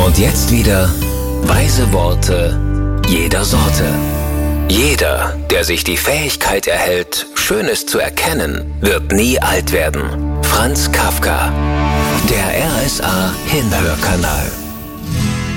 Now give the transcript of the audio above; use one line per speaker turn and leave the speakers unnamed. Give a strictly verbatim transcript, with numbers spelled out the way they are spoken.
Und jetzt wieder weise Worte jeder Sorte. Jeder, der sich die Fähigkeit erhält, Schönes zu erkennen, wird nie alt werden. Franz Kafka. Der R S A Hinhörkanal.